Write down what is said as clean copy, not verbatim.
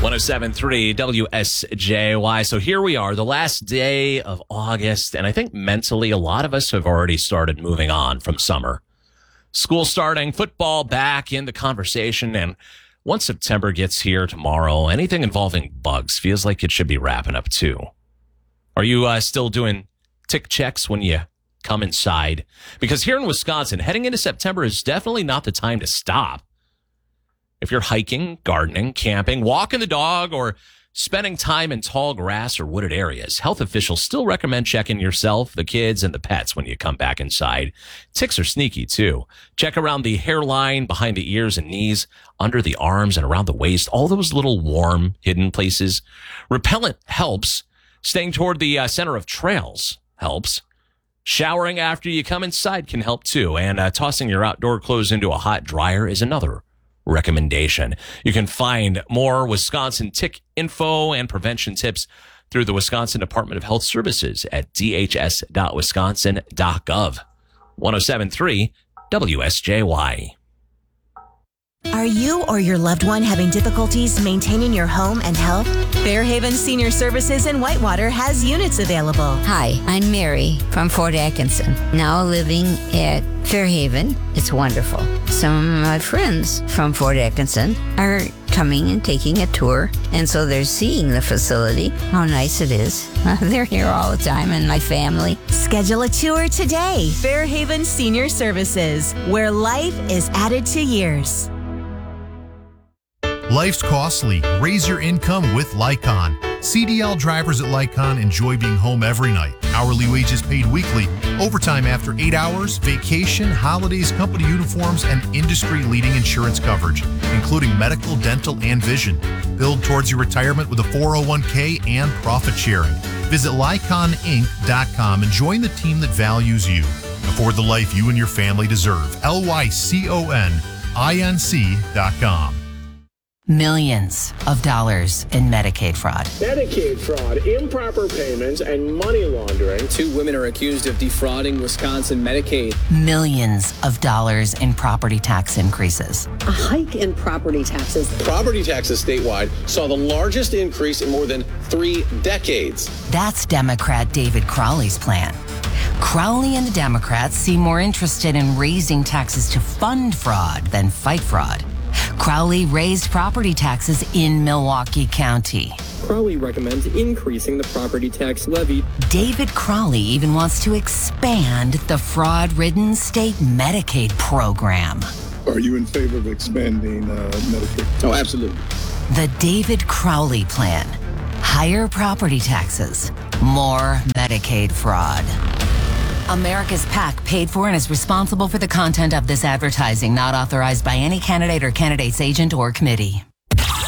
107.3 WSJY. So here we are, the last day of August, and I think mentally a lot of us have already started moving on from summer. School starting, football back in the conversation, and once September gets here tomorrow, anything involving bugs feels like it should be wrapping up too. Are you still doing tick checks when you come inside? Because here in Wisconsin, heading into September is definitely not the time to stop. If you're hiking, gardening, camping, walking the dog, or spending time in tall grass or wooded areas, health officials still recommend checking yourself, the kids, and the pets when you come back inside. Ticks are sneaky, too. Check around the hairline, behind the ears and knees, under the arms, and around the waist, all those little warm, hidden places. Repellent helps. Staying toward the center of trails helps. Showering after you come inside can help, too. And tossing your outdoor clothes into a hot dryer is another recommendation. You can find more Wisconsin tick info and prevention tips through the Wisconsin Department of Health Services at dhs.wisconsin.gov. 107.3 WSJY. Are you or your loved one having difficulties maintaining your home and health? Fairhaven Senior Services in Whitewater has units available. Hi, I'm Mary from Fort Atkinson, now living at Fairhaven. It's wonderful. Some of my friends from Fort Atkinson are coming and taking a tour, and so they're seeing the facility, how nice it is. They're here all the time, and my family. Schedule a tour today. Fairhaven Senior Services, where life is added to years. Life's costly. Raise your income with Lycon. CDL drivers at Lycon enjoy being home every night. Hourly wages paid weekly, overtime after 8 hours, vacation, holidays, company uniforms, and industry-leading insurance coverage, including medical, dental, and vision. Build towards your retirement with a 401k and profit sharing. Visit LyconInc.com and join the team that values you. Afford the life you and your family deserve. LYCONINC.com. Millions of dollars in Medicaid fraud. Medicaid fraud, improper payments, and money laundering. 2 women are accused of defrauding Wisconsin Medicaid. Millions of dollars in property tax increases. A hike in property taxes. Property taxes statewide saw the largest increase in more than 3 decades. That's Democrat David Crowley's plan. Crowley and the Democrats seem more interested in raising taxes to fund fraud than fight fraud. Crowley raised property taxes in Milwaukee County. Crowley recommends increasing the property tax levy. David Crowley even wants to expand the fraud-ridden state Medicaid program. Are you in favor of expanding Medicaid? Oh, absolutely. The David Crowley plan. Higher property taxes, more Medicaid fraud. America's PAC paid for and is responsible for the content of this advertising, not authorized by any candidate or candidate's agent or committee.